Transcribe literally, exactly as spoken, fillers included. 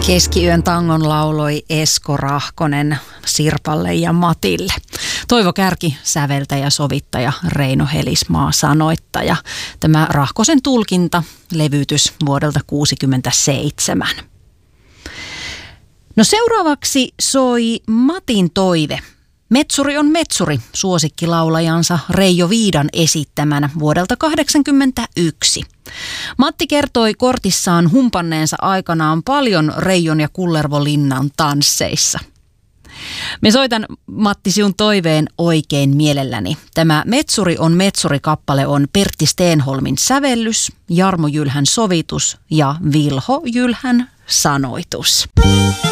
Keskiyön tangon lauloi Esko Rahkonen Sirpalle ja Matille. Toivo Kärki säveltäjä, sovittaja, Reino Helismaa sanoittaja. Tämä Rahkosen tulkinta, levytys vuodelta kuusikymmentäseitsemän. No seuraavaksi soi Matin toive. Metsuri on metsuri, suosikkilaulajansa Reijo Viidan esittämänä vuodelta kahdeksankymmentäyksi. Matti kertoi kortissaan humpanneensa aikanaan paljon Reijon ja Kullervo Linnan tansseissa. Me soitan Matti sinun toiveen oikein mielelläni. Tämä Metsuri on metsuri-kappale on Pertti Stenholmin sävellys, Jarmo Jylhän sovitus ja Vilho Jylhän sanoitus.